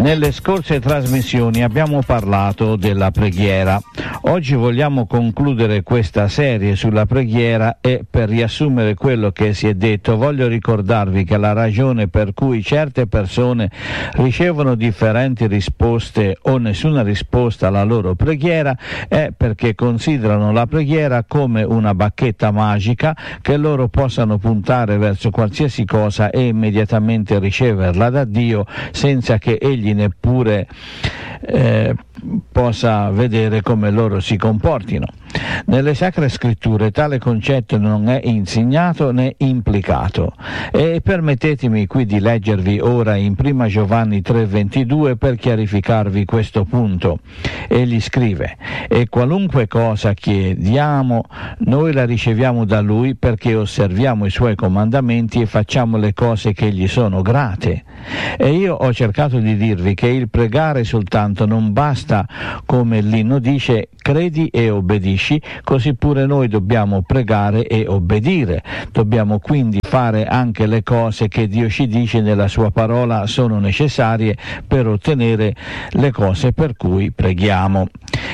Nelle scorse trasmissioni abbiamo parlato della preghiera. Oggi vogliamo concludere questa serie sulla preghiera e, per riassumere quello che si è detto, voglio ricordarvi che la ragione per cui certe persone ricevono differenti risposte o nessuna risposta alla loro preghiera è perché considerano la preghiera come una bacchetta magica che loro possano puntare verso qualsiasi cosa e immediatamente riceverla da Dio senza che egli neppure possa vedere come loro si comportino. Nelle Sacre Scritture tale concetto non è insegnato né implicato, e permettetemi qui di leggervi ora in 1 Giovanni 3,22 per chiarificarvi questo punto. Egli scrive: e qualunque cosa chiediamo noi la riceviamo da Lui, perché osserviamo i Suoi comandamenti e facciamo le cose che gli sono grate. E io ho cercato di dirvi che il pregare soltanto non basta, come l'inno dice: credi e obbedisci, così pure noi dobbiamo pregare e obbedire. Dobbiamo quindi fare anche le cose che Dio ci dice nella sua parola sono necessarie per ottenere le cose per cui preghiamo.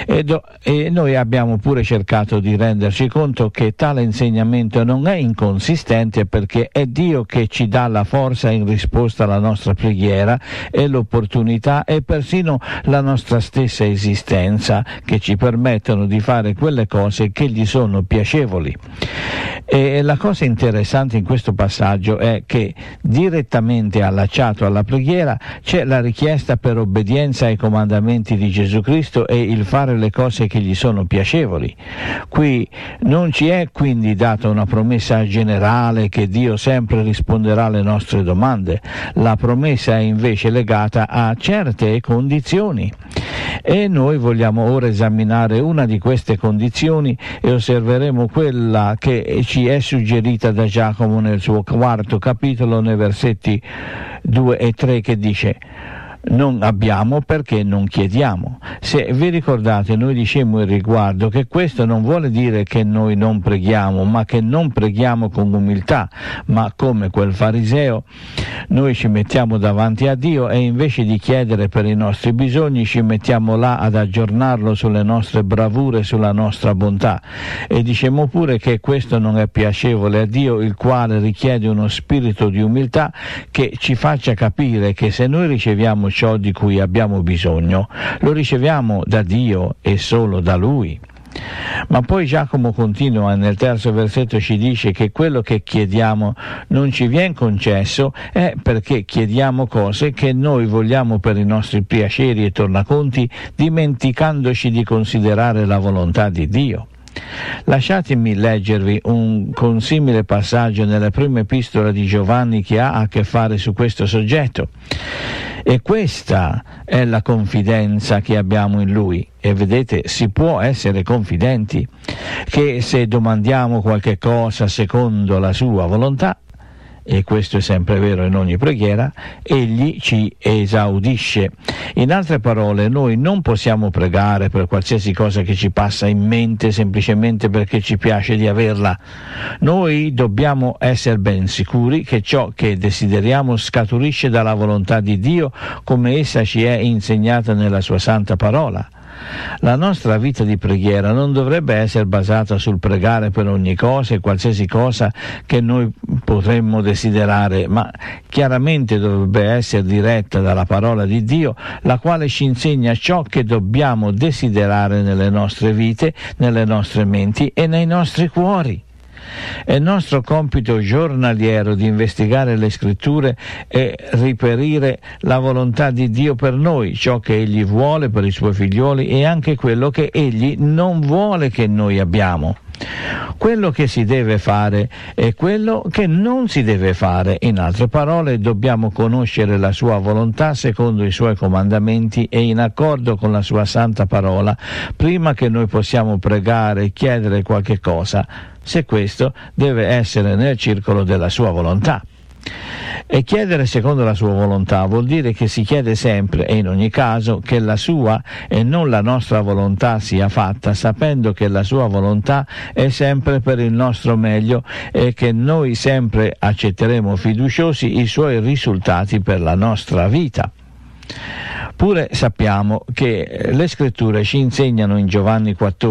E noi abbiamo pure cercato di renderci conto che tale insegnamento non è inconsistente, perché è Dio che ci dà la forza in risposta alla nostra preghiera e l'opportunità e persino la nostra stessa esistenza che ci permettono di fare quelle cose che gli sono piacevoli. E la cosa interessante in questo passaggio è che direttamente allacciato alla preghiera c'è la richiesta per obbedienza ai comandamenti di Gesù Cristo e il fare le cose che gli sono piacevoli. Qui non ci è quindi data una promessa generale che Dio sempre risponderà alle nostre domande. La promessa è invece legata a certe condizioni. E noi vogliamo ora esaminare una di queste condizioni e osserveremo quella che ci è suggerita da Giacomo nel suo 4º capitolo, nei versetti 2 e 3, che dice: non abbiamo perché non chiediamo. Se vi ricordate, noi dicemmo in riguardo che questo non vuole dire che noi non preghiamo, ma che non preghiamo con umiltà, ma come quel fariseo noi ci mettiamo davanti a Dio e invece di chiedere per i nostri bisogni ci mettiamo là ad aggiornarlo sulle nostre bravure, sulla nostra bontà. E dicemmo pure che questo non è piacevole a Dio, il quale richiede uno spirito di umiltà che ci faccia capire che se noi riceviamo ciò di cui abbiamo bisogno, lo riceviamo da Dio e solo da Lui. Ma poi Giacomo continua nel 3° versetto, ci dice che quello che chiediamo non ci viene concesso è perché chiediamo cose che noi vogliamo per i nostri piaceri e tornaconti, dimenticandoci di considerare la volontà di Dio. Lasciatemi leggervi un consimile passaggio nella prima epistola di Giovanni che ha a che fare su questo soggetto. E questa è la confidenza che abbiamo in Lui. E vedete, si può essere confidenti che se domandiamo qualche cosa secondo la sua volontà, e questo è sempre vero in ogni preghiera, egli ci esaudisce. In altre parole, noi non possiamo pregare per qualsiasi cosa che ci passa in mente semplicemente perché ci piace di averla. Noi dobbiamo essere ben sicuri che ciò che desideriamo scaturisce dalla volontà di Dio, come essa ci è insegnata nella sua santa parola. La nostra vita di preghiera non dovrebbe essere basata sul pregare per ogni cosa e qualsiasi cosa che noi potremmo desiderare, ma chiaramente dovrebbe essere diretta dalla parola di Dio, la quale ci insegna ciò che dobbiamo desiderare nelle nostre vite, nelle nostre menti e nei nostri cuori. È nostro compito giornaliero di investigare le Scritture e riperire la volontà di Dio per noi, ciò che Egli vuole per i Suoi figlioli e anche quello che Egli non vuole che noi abbiamo. Quello che si deve fare e quello che non si deve fare. In altre parole, dobbiamo conoscere la Sua volontà secondo i Suoi comandamenti e in accordo con la Sua santa parola, prima che noi possiamo pregare e chiedere qualche cosa, se questo deve essere nel circolo della Sua volontà. E chiedere secondo la sua volontà vuol dire che si chiede sempre e in ogni caso che la sua e non la nostra volontà sia fatta, sapendo che la sua volontà è sempre per il nostro meglio e che noi sempre accetteremo fiduciosi i suoi risultati per la nostra vita. Pure sappiamo che le scritture ci insegnano in Giovanni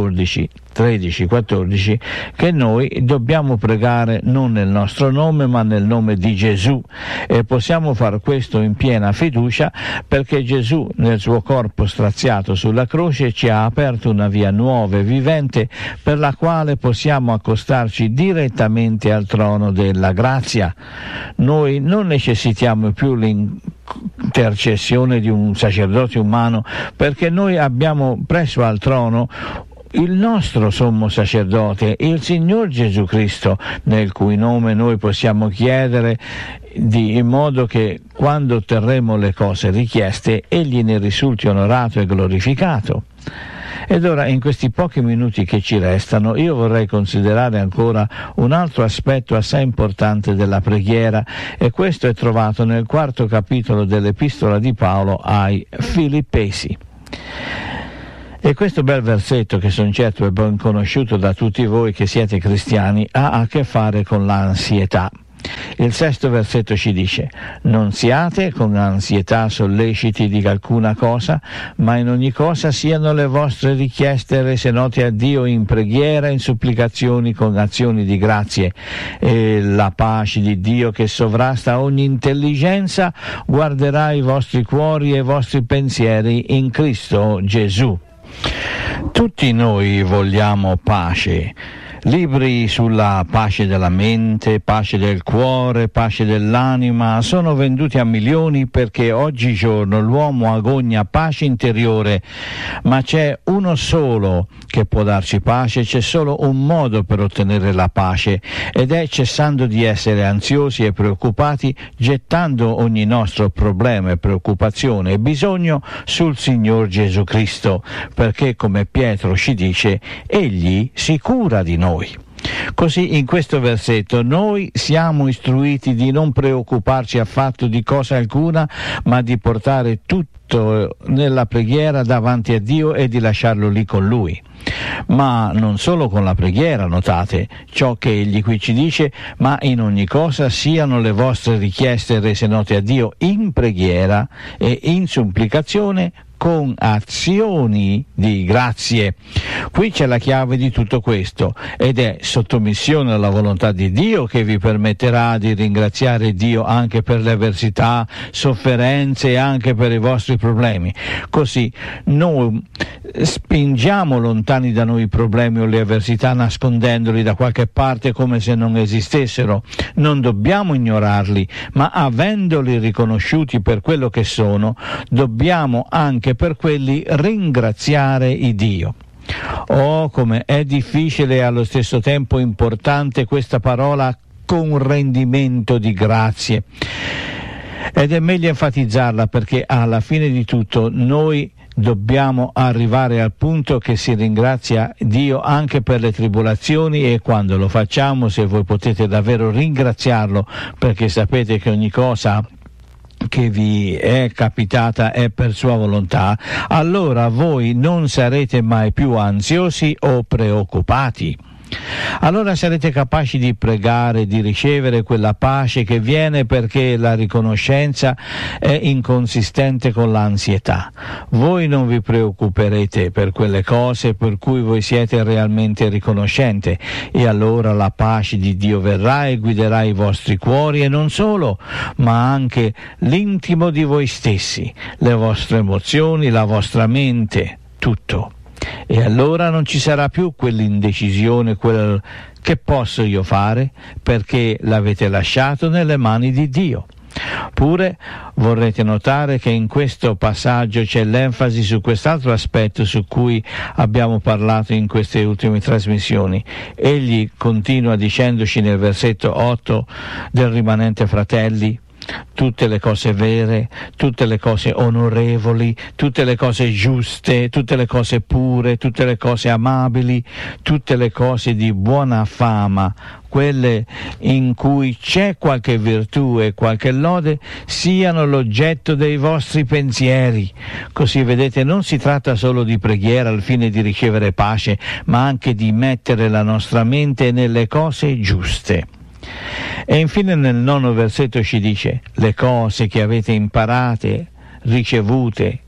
13-14 che noi dobbiamo pregare non nel nostro nome ma nel nome di Gesù, e possiamo far questo in piena fiducia perché Gesù nel suo corpo straziato sulla croce ci ha aperto una via nuova e vivente per la quale possiamo accostarci direttamente al trono della grazia. Noi non necessitiamo più l'intercessione di un sacerdote umano, perché noi abbiamo presso al trono il nostro sommo sacerdote, il Signor Gesù Cristo, nel cui nome noi possiamo chiedere in modo che quando otterremo le cose richieste egli ne risulti onorato e glorificato. Ed ora, in questi pochi minuti che ci restano, io vorrei considerare ancora un altro aspetto assai importante della preghiera, e questo è trovato nel 4 capitolo dell'Epistola di Paolo ai Filippesi. E questo bel versetto, che sono certo è ben conosciuto da tutti voi che siete cristiani, ha a che fare con l'ansietà. Il 6° versetto ci dice: non siate con ansietà solleciti di alcuna cosa, ma in ogni cosa siano le vostre richieste rese note a Dio in preghiera, in supplicazioni con azioni di grazie, e la pace di Dio, che sovrasta ogni intelligenza, guarderà i vostri cuori e i vostri pensieri in Cristo Gesù. Tutti noi vogliamo pace. Libri sulla pace della mente, pace del cuore, pace dell'anima sono venduti a milioni, perché oggigiorno l'uomo agogna pace interiore, ma c'è uno solo che può darci pace, c'è solo un modo per ottenere la pace, ed è cessando di essere ansiosi e preoccupati, gettando ogni nostro problema e preoccupazione e bisogno sul Signor Gesù Cristo, perché, come Pietro ci dice, egli si cura di noi. Così in questo versetto noi siamo istruiti di non preoccuparci affatto di cosa alcuna, ma di portare tutto nella preghiera davanti a Dio e di lasciarlo lì con Lui. Ma non solo con la preghiera, notate ciò che egli qui ci dice: ma in ogni cosa siano le vostre richieste rese note a Dio in preghiera e in supplicazione con azioni di grazie. Qui c'è la chiave di tutto questo, ed è sottomissione alla volontà di Dio che vi permetterà di ringraziare Dio anche per le avversità, sofferenze e anche per i vostri problemi. Così noi spingiamo lontani da noi i problemi o le avversità, nascondendoli da qualche parte come se non esistessero. Non dobbiamo ignorarli, ma avendoli riconosciuti per quello che sono, dobbiamo anche per quelli ringraziare il Dio. Oh, come è difficile e allo stesso tempo importante questa parola con rendimento di grazie. Ed è meglio enfatizzarla, perché alla fine di tutto noi dobbiamo arrivare al punto che si ringrazia Dio anche per le tribolazioni, e quando lo facciamo, se voi potete davvero ringraziarlo, perché sapete che ogni cosa che vi è capitata è per sua volontà, allora voi non sarete mai più ansiosi o preoccupati. Allora sarete capaci di pregare, di ricevere quella pace che viene perché la riconoscenza è inconsistente con l'ansietà. Voi non vi preoccuperete per quelle cose per cui voi siete realmente riconoscenti, e allora la pace di Dio verrà e guiderà i vostri cuori, e non solo, ma anche l'intimo di voi stessi, le vostre emozioni, la vostra mente, tutto. E allora non ci sarà più quell'indecisione, quel che posso io fare, perché l'avete lasciato nelle mani di Dio. Pure vorrete notare che in questo passaggio c'è l'enfasi su quest'altro aspetto su cui abbiamo parlato in queste ultime trasmissioni. Egli continua dicendoci nel versetto 8 del rimanente fratelli: tutte le cose vere, tutte le cose onorevoli, tutte le cose giuste, tutte le cose pure, tutte le cose amabili, tutte le cose di buona fama, quelle in cui c'è qualche virtù e qualche lode, siano l'oggetto dei vostri pensieri. Così vedete, non si tratta solo di preghiera al fine di ricevere pace, ma anche di mettere la nostra mente nelle cose giuste. E infine nel 9° versetto ci dice: le cose che avete imparate, ricevute,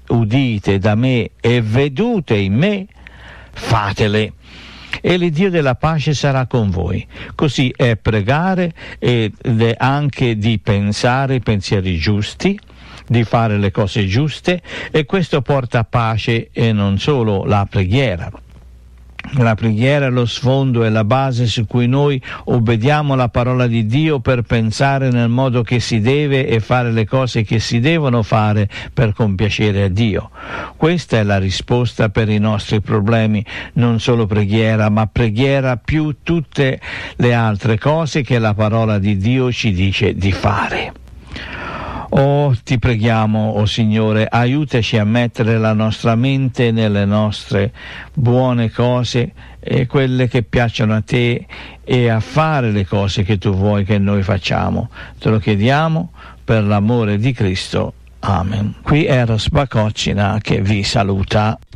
udite da me e vedute in me, fatele. E l'Iddio della pace sarà con voi. Così è pregare ed è anche di pensare pensieri giusti, di fare le cose giuste, e questo porta pace, e non solo la preghiera. La preghiera è lo sfondo e la base su cui noi obbediamo la parola di Dio per pensare nel modo che si deve e fare le cose che si devono fare per compiacere a Dio. Questa è la risposta per i nostri problemi, non solo preghiera, ma preghiera più tutte le altre cose che la parola di Dio ci dice di fare. Oh, ti preghiamo, oh Signore, aiutaci a mettere la nostra mente nelle nostre buone cose e quelle che piacciono a te, e a fare le cose che tu vuoi che noi facciamo. Te lo chiediamo per l'amore di Cristo. Amen. Qui è Eros Bacocina che vi saluta.